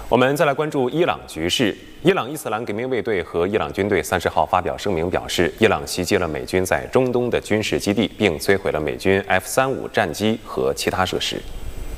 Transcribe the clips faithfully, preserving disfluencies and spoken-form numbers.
我们再来关注伊朗局势。伊朗伊斯兰革命卫队和伊朗军队三十号发表声明，表示伊朗袭击了美军在中东的军事基地，并摧毁了美军 F 三十五 战机和其他设施。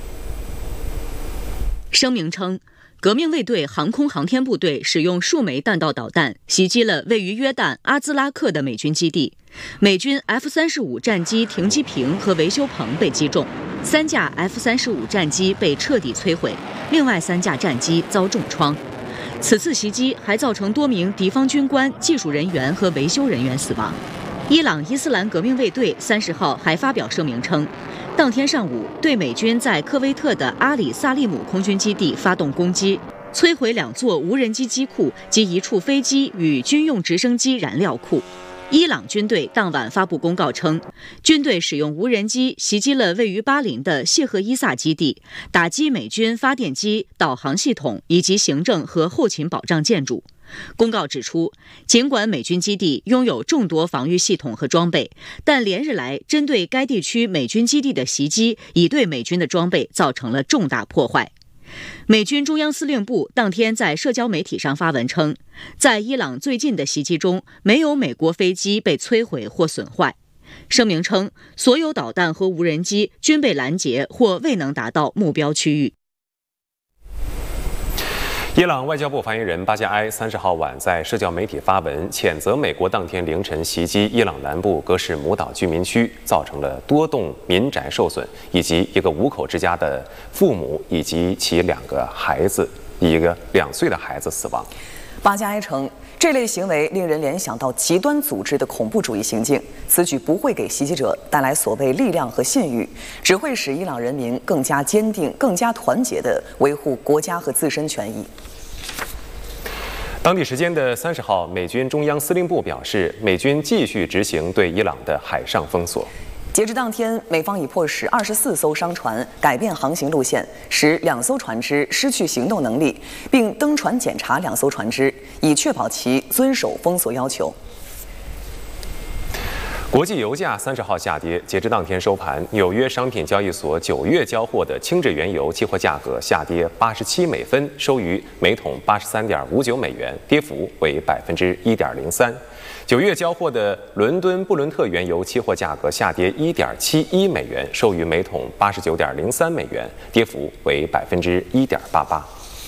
声明称，革命卫队航空航天部队使用数枚弹道导弹袭击了位于约旦阿兹拉克的美军基地，美军 F 三十五 战机停机坪和维修棚被击中，三架 F 三十五 战机被彻底摧毁，另外三架战机遭重创。此次袭击还造成多名敌方军官、技术人员和维修人员死亡。伊朗伊斯兰革命卫队三十号还发表声明称，当天上午对美军在科威特的阿里萨利姆空军基地发动攻击，摧毁两座无人机机库及一处飞机与军用直升机燃料库。伊朗军队当晚发布公告称，军队使用无人机袭击了位于巴林的谢赫伊萨基地，打击美军发电机、导航系统以及行政和后勤保障建筑。公告指出，尽管美军基地拥有众多防御系统和装备，但连日来针对该地区美军基地的袭击已对美军的装备造成了重大破坏。美军中央司令部当天在社交媒体上发文称，在伊朗最近的袭击中，没有美国飞机被摧毁或损坏。声明称，所有导弹和无人机均被拦截或未能达到目标区域。 伊朗外交部发言人巴加埃三十号晚在社交媒体发文，谴责美国当天凌晨袭击伊朗南部格什姆岛居民区，造成了多栋民宅受损，以及一个五口之家的父母以及其两个孩子，一个两岁的孩子死亡。 巴加埃称，这类行为令人联想到极端组织的恐怖主义行径，此举不会给袭击者带来所谓力量和信誉，只会使伊朗人民更加坚定、更加团结地维护国家和自身权益。 当地时间的三十号，美军中央司令部表示，美军继续执行对伊朗的海上封锁。 截至当天，美方已迫使二十四艘商船改变航行路线，使两艘船只失去行动能力，并登船检查两艘船只，以确保其遵守封锁要求。 国际油价三十号下跌，截至当天收盘，纽约商品交易所九月交货的轻质原油期货价格下跌八十七美分，收于每桶八十三点五九美元，跌幅为百分之一点零三。九月交货的伦敦布伦特原油期货价格下跌一点七一美元，收于每桶八十九点零三美元，跌幅为百分之一点八八。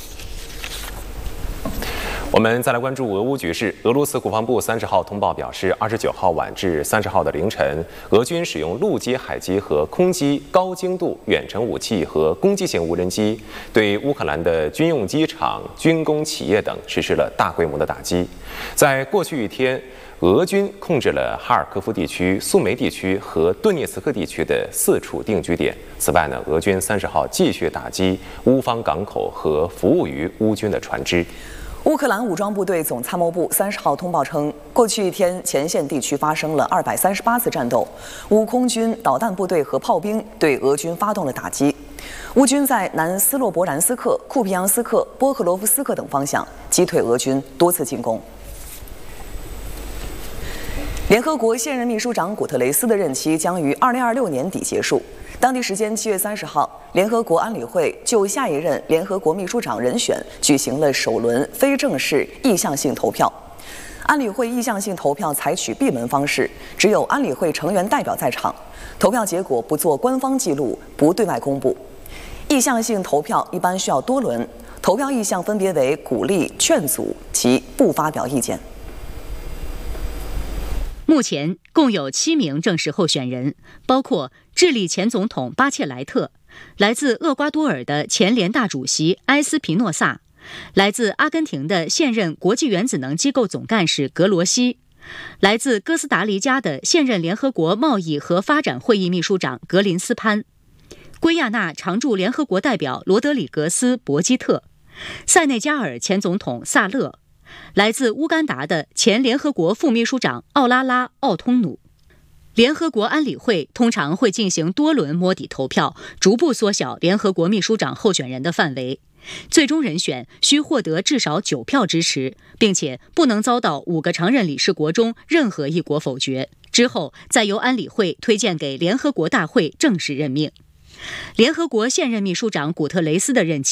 我们再来关注俄乌局势。俄罗斯国防部三十号通报表示，二十九号晚至三十号的凌晨，俄军使用陆基、海基和空基高精度远程武器和攻击型无人机，对乌克兰的军用机场、军工企业等实施了大规模的打击。在过去一天，俄军控制了哈尔科夫地区、苏梅地区和顿涅茨克地区的四处定居点。此外呢，俄军三十号继续打击乌方港口和服务于乌军的船只。 乌克兰武装部队总参谋部三十号通报称，过去一天前线地区发生了二百三十八次战斗，乌空军、导弹部队和炮兵对俄军发动了打击。乌军在南斯洛伯兰斯克、库皮扬斯克、波克罗夫斯克等方向击退俄军多次进攻。联合国现任秘书长古特雷斯的任期将于二零二六年底结束。当地时间七月三十号，联合国安理会就下一任联合国秘书长人选举行了首轮非正式意向性投票。安理会意向性投票采取闭门方式，只有安理会成员代表在场，投票结果不做官方记录，不对外公布。意向性投票一般需要多轮，投票意向分别为鼓励、劝阻及不发表意见。 目前共有七名正式候选人，包括智利前总统巴切莱特，来自厄瓜多尔的前联大主席埃斯皮诺萨，来自阿根廷的现任国际原子能机构总干事格罗西，来自哥斯达黎加的现任联合国贸易和发展会议秘书长格林斯潘，圭亚那常驻联合国代表罗德里格斯·博基特，塞内加尔前总统萨勒，来自乌干达的前联合国副秘书长奥拉拉·奥通努。联合国安理会通常会进行多轮摸底投票，逐步缩小联合国秘书长候选人的范围。最终人选需获得至少九票支持，并且不能遭到五个常任理事国中任何一国否决，之后再由安理会推荐给联合国大会正式任命。联合国现任秘书长古特雷斯的任期